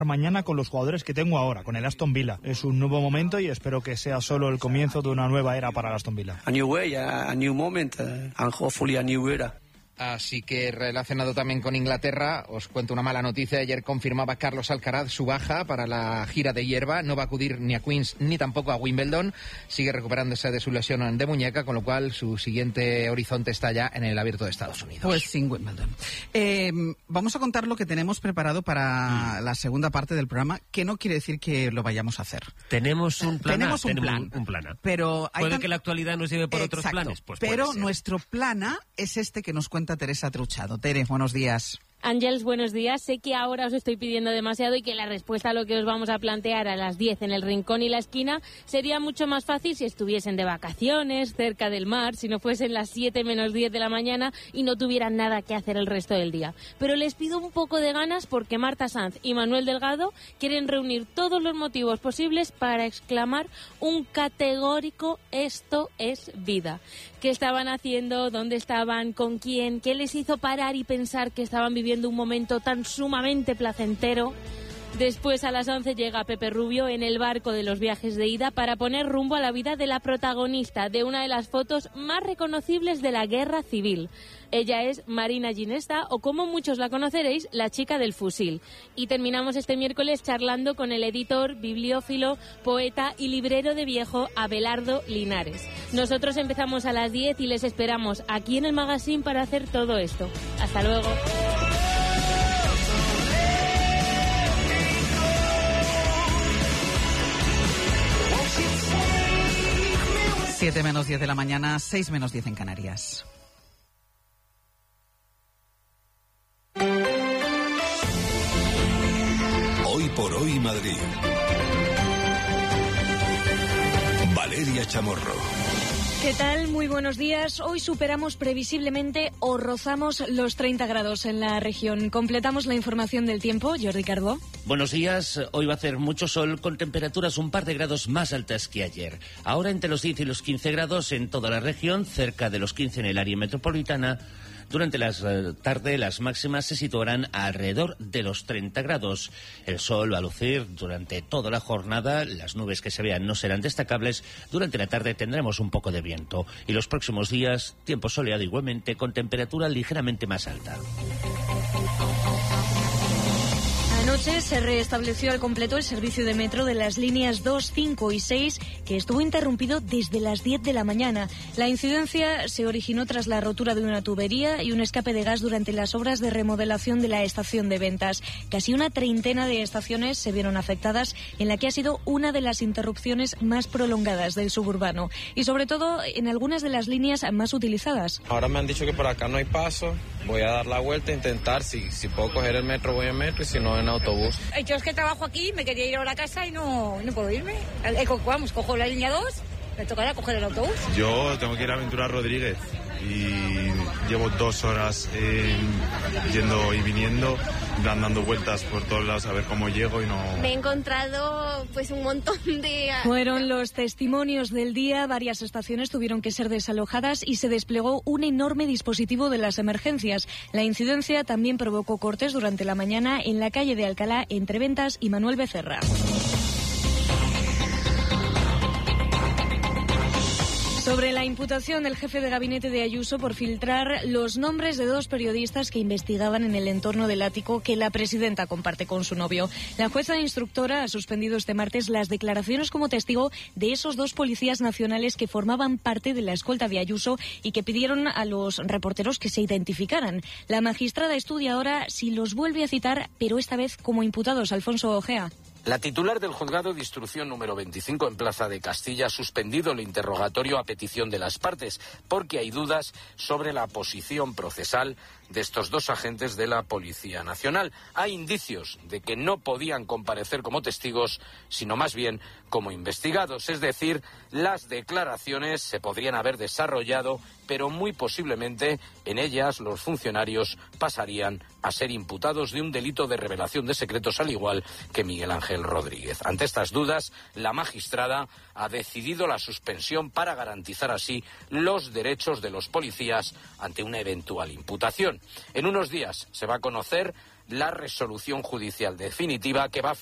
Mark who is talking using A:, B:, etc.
A: mañana con los jugadores que tengo ahora, con el Aston Villa. Es un nuevo momento y espero que sea solo el comienzo de una nueva era para el Aston Villa.
B: A new way, a new moment, and hopefully a new era.
C: Así que relacionado también con Inglaterra, os cuento una mala noticia. Ayer confirmaba Carlos Alcaraz su baja para la gira de hierba. No va a acudir ni a Queens ni tampoco a Wimbledon. Sigue recuperándose de su lesión de muñeca, con lo cual su siguiente horizonte está ya en el Abierto de Estados Unidos.
D: Pues sin Wimbledon. Vamos a contar lo que tenemos preparado para la segunda parte del programa, que no quiere decir que lo vayamos a hacer.
E: Tenemos un plan.
D: Tenemos un plan. Pero
E: puede que la actualidad nos lleve por otros
D: Exacto,
E: planes. Pues
D: pero nuestro plan A es este que nos cuenta Teresa Truchado. Tere, buenos días.
F: Ángels, buenos días. Sé que ahora os estoy pidiendo demasiado y que la respuesta a lo que os vamos a plantear a las 10 en el rincón y la esquina sería mucho más fácil si estuviesen de vacaciones, cerca del mar, si no fuesen las 7 menos 10 de la mañana y no tuvieran nada que hacer el resto del día. Pero les pido un poco de ganas porque Marta Sanz y Manuel Delgado quieren reunir todos los motivos posibles para exclamar un categórico "esto es vida". ¿Qué estaban haciendo? ¿Dónde estaban? ¿Con quién? ¿Qué les hizo parar y pensar que estaban viviendo un momento tan sumamente placentero? Después, a las 11, llega Pepe Rubio en el barco de los viajes de ida para poner rumbo a la vida de la protagonista de una de las fotos más reconocibles de la guerra civil. Ella es Marina Ginesta, o como muchos la conoceréis, la chica del fusil. Y terminamos este miércoles charlando con el editor, bibliófilo, poeta y librero de viejo Abelardo Linares. Nosotros empezamos a las 10 y les esperamos aquí en el magazine para hacer todo esto. Hasta luego.
D: 7 menos 10 de la mañana, 6 menos 10 en Canarias.
G: Hoy por hoy Madrid. Valeria Chamorro.
H: ¿Qué tal? Muy buenos días. Hoy superamos previsiblemente o rozamos los 30 grados en la región. Completamos la información del tiempo. Jordi Cardó.
E: Buenos días. Hoy va a hacer mucho sol con temperaturas un par de grados más altas que ayer. Ahora entre los 10 y los 15 grados en toda la región, cerca de los 15 en el área metropolitana. Durante la tarde las máximas se situarán alrededor de los 30 grados. El sol va a lucir durante toda la jornada, las nubes que se vean no serán destacables. Durante la tarde tendremos un poco de viento y los próximos días tiempo soleado igualmente con temperatura ligeramente más alta.
H: Anoche se restableció al completo el servicio de metro de las líneas 2, 5 y 6, que estuvo interrumpido desde las 10 de la mañana. La incidencia se originó tras la rotura de una tubería y un escape de gas durante las obras de remodelación de la estación de Ventas. Casi una treintena de estaciones se vieron afectadas, en la que ha sido una de las interrupciones más prolongadas del suburbano y sobre todo en algunas de las líneas más utilizadas.
I: Ahora me han dicho que por acá no hay paso, voy a dar la vuelta, intentar, si puedo coger el metro voy en metro y si no en autobús.
J: Yo es que trabajo aquí, me quería ir a la casa y no puedo irme. Vamos, cojo la línea 2, me tocará coger el autobús.
K: Yo tengo que ir a Ventura Rodríguez y llevo 2 horas yendo y viniendo, dando vueltas por todos lados a ver cómo llego y no...
L: Me he encontrado pues un montón de...
H: Fueron los testimonios del día, varias estaciones tuvieron que ser desalojadas y se desplegó un enorme dispositivo de las emergencias. La incidencia también provocó cortes durante la mañana en la calle de Alcalá entre Ventas y Manuel Becerra. Sobre la imputación del jefe de gabinete de Ayuso por filtrar los nombres de 2 periodistas que investigaban en el entorno del ático que la presidenta comparte con su novio. La jueza instructora ha suspendido este martes las declaraciones como testigo de esos 2 policías nacionales que formaban parte de la escolta de Ayuso y que pidieron a los reporteros que se identificaran. La magistrada estudia ahora si los vuelve a citar, pero esta vez como imputados. Alfonso Ojea.
M: La titular del juzgado de instrucción número 25 en Plaza de Castilla ha suspendido el interrogatorio a petición de las partes porque hay dudas sobre la posición procesal de estos 2 agentes de la Policía Nacional. Hay indicios de que no podían comparecer como testigos, sino más bien como investigados. Es decir, las declaraciones se podrían haber desarrollado, pero muy posiblemente en ellas los funcionarios pasarían a ser imputados de un delito de revelación de secretos, al igual que Miguel Ángel Rodríguez. Ante estas dudas, la magistrada ha decidido la suspensión para garantizar así los derechos de los policías ante una eventual imputación. En unos días se va a conocer la resolución judicial definitiva que va a